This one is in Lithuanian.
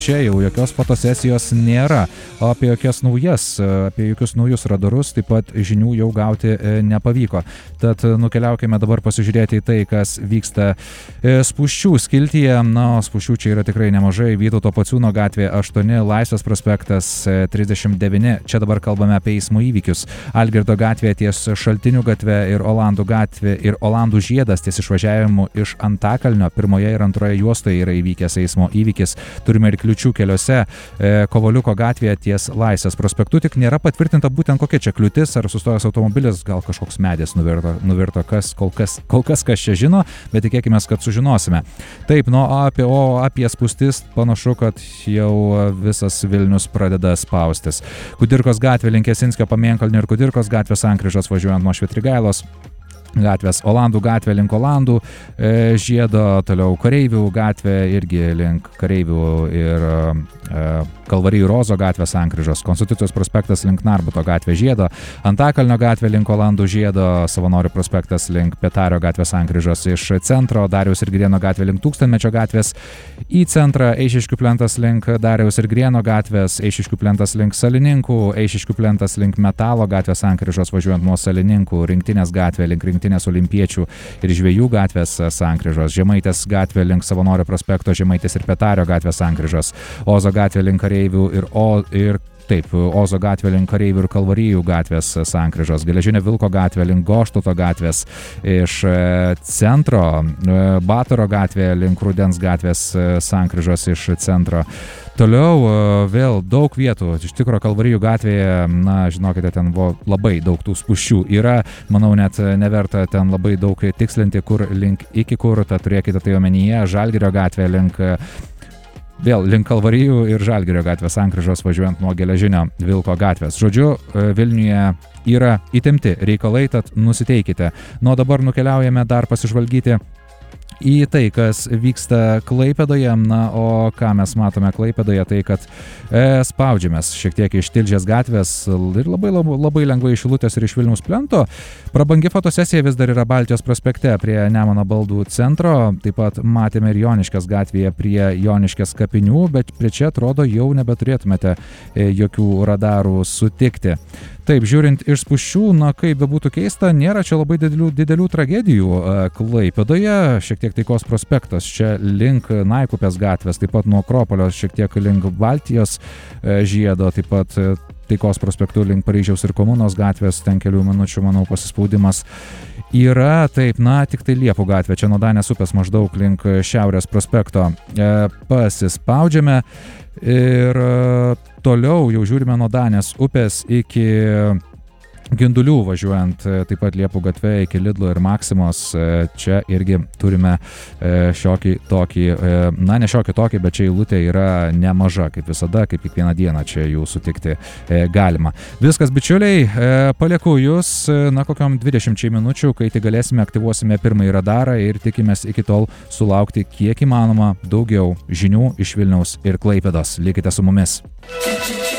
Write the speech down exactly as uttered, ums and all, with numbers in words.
Čia jau jokios fotosesijos nėra, o apie jokias naujas, apie jokius naujus radarus taip pat žinių jau gauti nepavyko. Tad nukeliaukime dabar pasižiūrėti į tai, kas vyksta Spūsčių skiltyje. Na, spūsčių čia yra tikrai nemažai. Vytauto Pociūno gatvė aštuoni, Laisvės prospektas trisdešimt devyni. Čia dabar kalbame apie eismo įvykius. Algirdo gatvė ties Šaltinių gatve ir Olandų gatvė ir Olandų žiedas ties išvažiavimu iš Antakalnio. Pirmoje ir antroje juostoje yra įvykęs eismo įvykis. Turime ir kliūčių keliuose. Kovaliuko gatvėje ties Laisvės prospektu, tik nėra patvirtinta būtent kokia čia kliūtis, ar sustojęs automobilis, gal kažkoks medis nuvirto, nuvirto kas, kol kas, kol kas kas čia žino, bet tikėkime, kad sužinosime. Taip, nu, apie, o apie spūstis panašu, kad jau visas Vilnius pradeda spaustis. Kudirkos gatvė link Jasinskio Pamėnkalnio ir Kudirkos gatvės sankryžos važiuojant nuo Švitrigailos gatvės, Olandų gatvė link Olandų e, žiedo, toliau Kareivių gatvė irgi link Kareivių ir e, Kalvarijų Rozo gatvė sankryžos, Konstitucijos prospektas link Narbuto gatvė žiedo, Antakalnio gatvė link Olandų žiedo, Savanorių prospektas link Pietario gatvė sankryžos iš centro, Dariaus ir Grieno gatvė link Tūkstantmečio gatvės į centrą, Eišiškių plentas link Dariaus ir Grieno gatvės, Eišiškių plentas link Salininkų, Eišiškių plentas link Metalo gatvės sankryžos važiuojant nuo Salininkų, Rinktinės gatvė link Rinktinės Olimpiečių ir Žvejų gatvės sankryžos, Žemaitės gatvė link Savanorių prospekto, Žemaitės ir Pietario gatvės sankryžos, Ozo gatvė link Kareivių ir, o, ir taip, Ozo gatvė link Kareivių ir Kalvarijų gatvės sankryžos, Geležinio Vilko gatvė link Goštauto gatvės iš centro, Batoro gatvė link Rudens gatvės sankryžos iš centro. Toliau vėl daug vietų, iš tikro Kalvarijų gatvėje, na, žinokite, ten buvo labai daug tų spūsčių yra, manau, net neverta ten labai daug tikslinti, kur link iki kur, tad turėkite tai omenyje, Žalgirio gatvė link Vėl link Kalvarijų ir Žalgirio gatvės sankryžos važiuojant nuo Geležinio Vilko gatvės. Žodžiu, Vilniuje yra įtempti reikalai, tad nusiteikite. Nuo dabar nukeliaujame dar pasižvalgyti į tai, kas vyksta Klaipėdoje. Na, o ką mes matome Klaipėdoje, tai kad e, spaudžiamės šiek tiek iš Tilžės gatvės ir labai, labai, labai lengvai iš Šilutės ir iš Vilniaus plento. Prabangi fotosesija vis dar yra Baltijos prospekte prie Nemuno baldų centro. Taip pat matėme ir Joniškės gatvėje prie Joniškės kapinių, bet prie čia atrodo jau nebeturėtumėte e, jokių radarų sutikti. Taip, žiūrint iš spūsčių, na kaip bebūtų keista, nėra čia labai didelių, didelių tragedijų Klaipėdoje, šiek tiek Taikos prospektas, čia link Naikupės gatvės, taip pat nuo Akropolio šiek tiek link Baltijos žiedo, taip pat Taikos prospektų link Paryžiaus ir Komunos gatvės, ten kelių minučių, manau, pasispaudimas yra, taip, na, tik tai Liepų gatvė, čia nuo Danės upės maždaug link Šiaurės prospekto pasispaudžiame ir toliau jau žiūrime nuo Danės upės iki Gindulių važiuojant, taip pat Liepų gatve iki Lidlo ir Maksimos, čia irgi turime šiokį tokį, na ne šiokį tokį, bet čia eilutė yra nemaža, kaip visada, kaip kiekvieną dieną čia jų sutikti galima. Viskas, bičiuliai, palieku jūs, na kokiom dvidešimčiai minučių, kai tik galėsime, aktyvuosime pirmąjį radarą ir tikimės iki tol sulaukti kiek įmanoma daugiau žinių iš Vilniaus ir Klaipėdos. Likite su mumis.